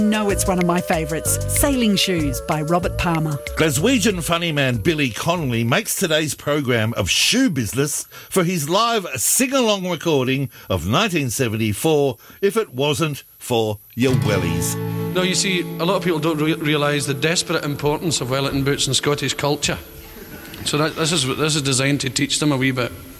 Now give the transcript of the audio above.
No, it's one of my favourites, Sailing Shoes by Robert Palmer. Glaswegian funny man Billy Connolly makes today's program of shoe business for his live sing-along recording of 1974, If It Wasn't for Your Wellies. Now, you see, a lot of people don't realise the desperate importance of Wellington boots in Scottish culture. So this is designed to teach them a wee bit.